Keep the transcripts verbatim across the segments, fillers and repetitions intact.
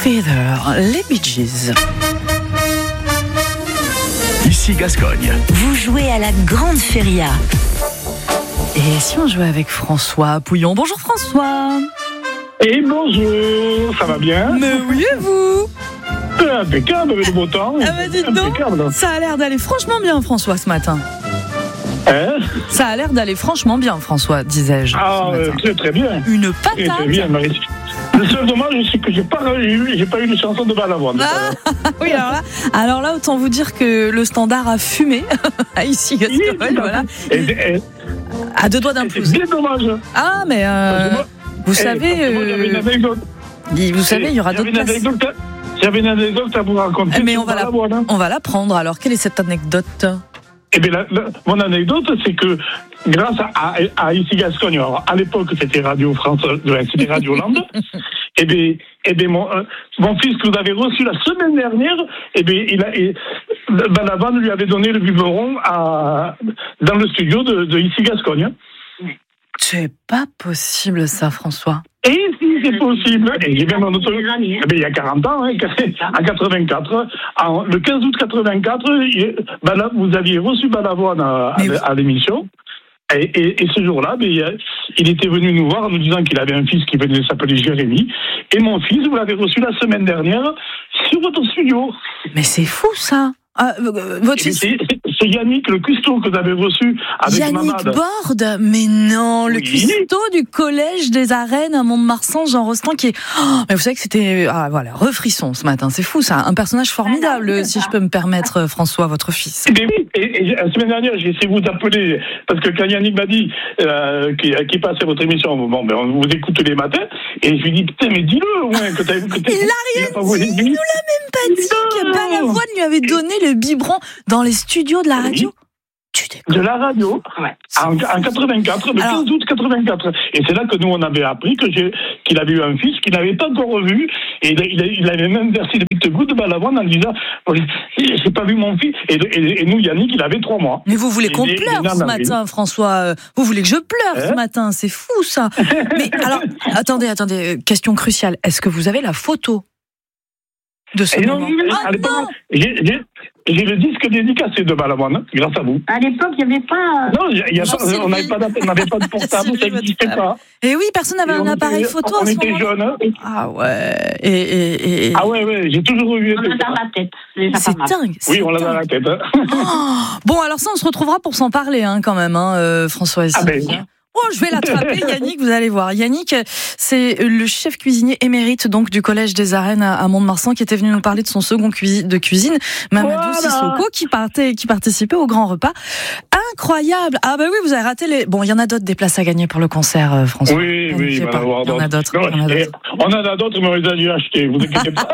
Feather, les Bee Gees. Ici Gascogne. Vous jouez à la Grande Feria. Et si on jouait avec François Pouillon? Bonjour François. Et bonjour, ça va bien? Mais oui, et vous? Impeccable avec le beau temps. Ah bah dites donc, ça a l'air d'aller franchement bien François ce matin. Hein? Ça a l'air d'aller franchement bien François, disais-je. Ah, euh, très très bien. Une patate. Très très bien, Marie. Le seul dommage, c'est que j'ai pas, j'ai, j'ai pas eu une chanson de Balavoine. Ah, oui, alors là, alors là, autant vous dire que le standard a fumé ici, Gascogne, oui, voilà. Et, et, à deux doigts d'un pouce. C'est bien dommage. Ah, mais euh, moi, vous savez, eh, moi, j'avais une anecdote. Vous savez, il y aura d'autres places. J'avais une anecdote à vous raconter. Mais on va, la, on va la prendre. Alors, quelle est cette anecdote? Eh bien, la, la, mon anecdote, c'est que grâce à, à, à Ici Gascogne, alors, à l'époque, c'était Radio France, c'était Radio Land, eh bien, eh bien mon, euh, mon fils que vous avez reçu la semaine dernière, eh bien, il a, et, Balavoine lui avait donné le biberon à, dans le studio de, de Ici Gascogne. C'est pas possible, ça, François. Et si c'est possible, et j'ai même un autre, eh bien, il y a quarante ans, hein, en quatre-vingt-quatre, en, le quinze août quatre-vingt-quatre, il, vous aviez reçu Balavoine à, à, à l'émission, et, et, et ce jour-là, il, il était venu nous voir en nous disant qu'il avait un fils qui venait s'appeler Jérémy, et mon fils, vous l'avez reçu la semaine dernière sur votre studio. Mais c'est fou, ça. Ah, euh, votre fils... c'est, c'est Yannick, le cuistot que vous avez reçu avec Yannick Mamad. Borde? Mais non, le oui. cuistot du collège des Arènes à Mont-de-Marsan, Jean Rostand, qui est... Oh, mais vous savez que c'était... Ah, voilà, refrisson ce matin, c'est fou ça. Un personnage formidable, ah, si je peux me permettre, François, votre fils. Mais oui, et, et la semaine dernière, j'ai essayé de vous appeler, parce que quand Yannick m'a dit euh, qu'il, qu'il passait votre émission, bon, ben, on vous écoute tous les matins, et je lui dis, putain, mais dis-le au moins que t'as... Que t'as il l'a rien dit, il nous l'a même pas dit, que Balavoine lui avait donné le biberon dans les studios de la radio. Oui. Tu de la radio, ouais. en, en quatre-vingt-quatre, le Alors, quinze août quatre-vingt-quatre. Et c'est là que nous, on avait appris que j'ai, qu'il avait eu un fils qu'il n'avait pas encore revu. Et il, il avait même versé des petites gouttes de Balavoine en disant « J'ai pas vu mon fils ». Et, et, et nous, Yannick, il avait trois mois. Mais vous voulez qu'on et, pleure et ce matin, François? Vous voulez que je pleure hein? ce matin? C'est fou, ça. Mais alors, attendez, attendez, question cruciale. Est-ce que vous avez la photo de ce moment? Non, ah, non. J'ai, j'ai, j'ai le disque dédicacé de Balavoine, grâce à vous. À l'époque, il n'y avait pas... Non, y a, y a pas, on n'avait pas, pas de portable, ça n'existait pas. Et oui, personne n'avait un appareil était, photo on à ce était moment-là. jeunes. Hein. Ah ouais. Et, et, et... Ah ouais, ouais, j'ai toujours eu... On l'a dans la tête. C'est dingue. Oui, on l'a dans la tête. Hein. Oh, bon, alors ça, on se retrouvera pour s'en parler, hein, quand même, hein, euh, François. Ah ben oui. Oh, je vais l'attraper, Yannick, vous allez voir. Yannick, c'est le chef cuisinier émérite donc du Collège des Arènes à Mont-de-Marsan qui était venu nous parler de son second cuisine, de cuisine, Mamadou voilà. Sissoko, qui partait, qui participait au grand repas. Incroyable. Ah bah oui, vous avez raté les... Bon, il y en a d'autres des places à gagner pour le concert, euh, François. Oui, oui, il y en a d'autres. Non, on, a on en a d'autres, mais on les a dû acheter, vous inquiétez pas.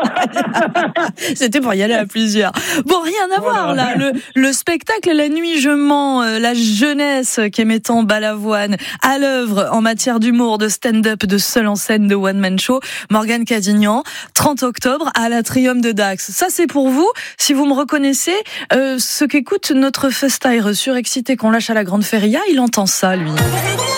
C'était pour y aller à plusieurs. Bon, rien à voilà. voir, là. Le, le spectacle La Nuit je mens, euh, la jeunesse qu'aimait tant Balavoine, à l'œuvre en matière d'humour, de stand-up, de seul en scène, de one-man show, Morgane Cadignan, trente octobre, à l'Atrium de Dax. Ça, c'est pour vous. Si vous me reconnaissez, euh, ce qu'écoute notre festaire surexcité qu'on lâche à la Grande Feria, il entend ça, lui.